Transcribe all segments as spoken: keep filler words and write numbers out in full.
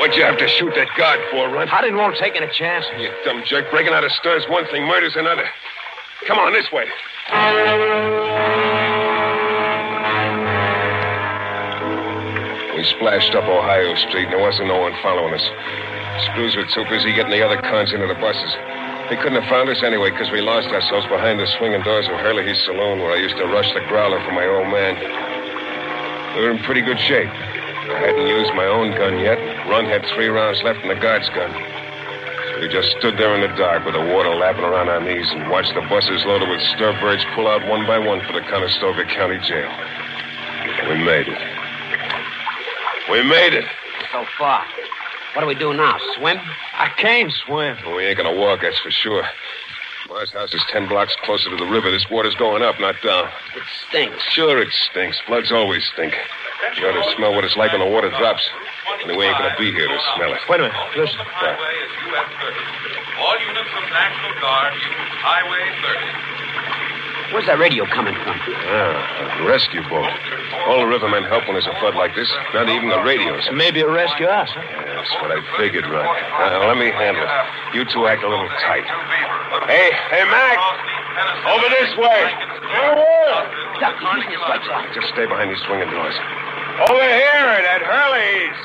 What'd you have to shoot that guard for, Runt? I didn't want to take any chances. You dumb jerk. Breaking out of stern's one thing, murder's another. Come on, this way. We splashed up Ohio Street, and there wasn't no one following us. Screws were too busy getting the other cons into the buses. They couldn't have found us anyway because we lost ourselves behind the swinging doors of Hurley's saloon where I used to rush the growler for my old man. We were in pretty good shape. I hadn't used my own gun yet. Runt had three rounds left in the guard's gun. So we just stood there in the dark with the water lapping around our knees and watched the buses loaded with Sturbridge pull out one by one for the Conestoga County Jail. We made it. We made it. So far. What do we do now, swim? I can't swim. Well, we ain't gonna walk, that's for sure. Mars' house is ten blocks closer to the river. This water's going up, not down. It stinks. Sure it stinks. Floods always stink. You ought to smell what it's like when the water drops. Anyway, we ain't gonna be here to smell it. Wait a minute. Listen. Yeah. All units of National Guard use Highway thirty. Where's that radio coming from? Ah, a rescue boat. All the rivermen help when there's a flood like this. Not even the radios. Maybe it'll rescue us, huh? Yeah, that's what I figured, Ron. Now, let me handle it. You two act a little tight. Hey, hey, Mac! Over this way! Duck, he's using his lights off. Just stay behind these swinging doors. Over here at Hurley's.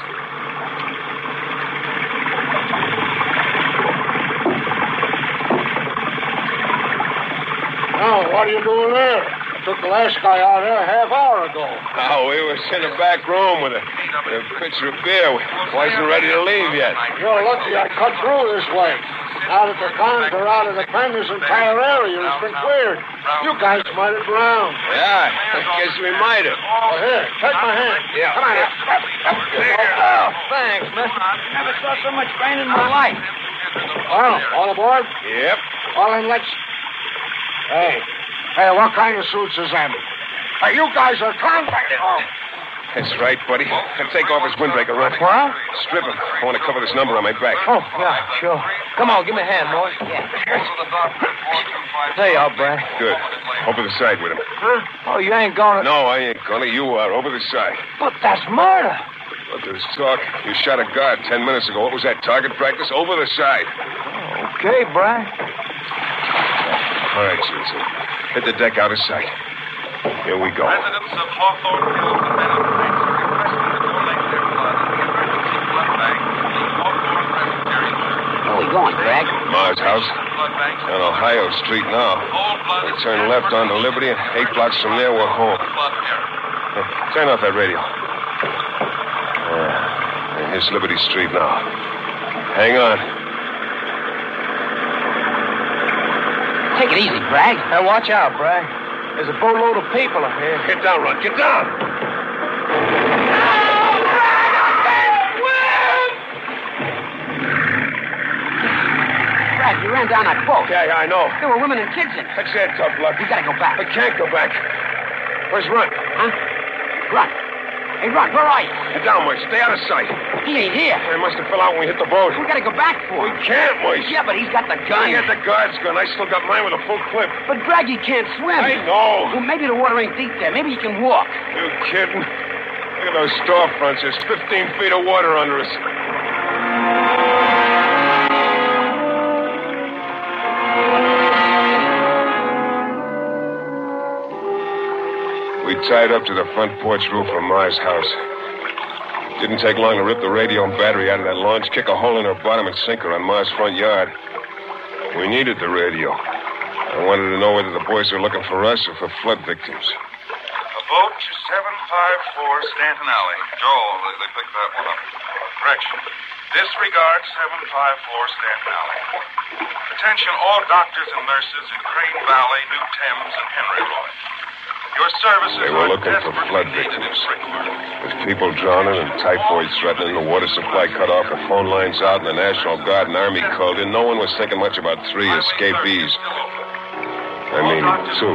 Oh, what are you doing there? I took the last guy out here a half hour ago. Oh, we was in the back room with a, with a pitcher of beer. We wasn't ready to leave yet. You're lucky I cut through this way. Now that the cons are out of the pen, this entire area has been cleared. You guys might have drowned. Yeah, I guess we might have. Oh, here, take my hand. Yeah. Come on. Yeah. Up, up, Oh, thanks, man. Never saw so much rain in my life. Well, all aboard? Yep. Well, then let's... Hey, hey, what kind of suits is them? Hey, you guys are contracted. Oh. That's right, buddy. Now take off his windbreaker, Runt. What? Strip him. I want to cover this number on my back. Oh, yeah, sure. Come on, give me a hand, boy. Yeah. There you are, Brad. Good. Over the side with him. Huh? Oh, you ain't gonna... No, I ain't gonna. You are. Over the side. But that's murder. Look, there's talk. You shot a guard ten minutes ago. What was that, target practice? Over the side. Okay, Brad. All right, Susan. Hit the deck out of sight. Here we go. Residents of Hawthorne Hills and Mennonite are requesting to donate their blood to the emergency blood bank in the Hawthorne Presbyterian Church. Where are we going, Greg? Mars' house. Blood banks On Ohio Street now. whole blood We is turn left onto Liberty, and eight blocks from there, we're home. blood area. Hey, turn off that radio. Yeah. Here's Liberty Street now. Hang on. Take it easy, Bragg. Hey, watch out, Brad. There's a boatload of people up here. Get down, Ron. Get down. Bragg, you ran down that boat. Yeah, yeah, I know. There were women and kids in it. That's it, tough luck. We gotta go back. I can't go back. Where's Runt? Huh? Run. Hey, Run, where are you? Get down, Moise. Stay out of sight. He ain't here. He must have fell out when we hit the boat. We gotta go back for We him. can't, Moise. Yeah, but he's got the gun. I got the guard's gun. I still got mine with a full clip. But Bragg, he can't swim. I know. Well, maybe the water ain't deep there. Maybe he can walk. You kidding? Look at those storefronts. There's fifteen feet of water under us. We tied up to the front porch roof of Mars' house. Didn't take long to rip the radio and battery out of that launch, kick a hole in her bottom, and sink her on Mars' front yard. We needed the radio. I wanted to know whether the boys were looking for us or for flood victims. A boat to seven five four Stanton Alley. Joel, they, they picked that one up. Correction. Disregard seven five four Stanton Alley. Attention all doctors and nurses in Crane Valley, New Thames, and Henry Roy. Your services They were are looking for desperately flood needed in victims. Brickburg. With people drowning and typhoid threatening, the water supply cut off, the phone lines out, and the National Guard and Army called in, no one was thinking much about three escapees. I mean, two.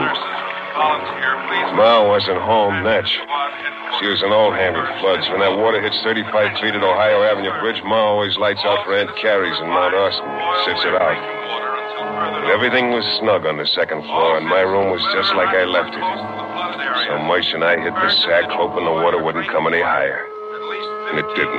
Ma wasn't home, Natch. She was an old hand with floods. When that water hits thirty-five feet at Ohio Avenue Bridge, Ma always lights out for Aunt Carrie's in Mount Austin, sits it out. But everything was snug on the second floor, and my room was just like I left it. So Moise and I hit the sack, hoping the water wouldn't come any higher. And it didn't.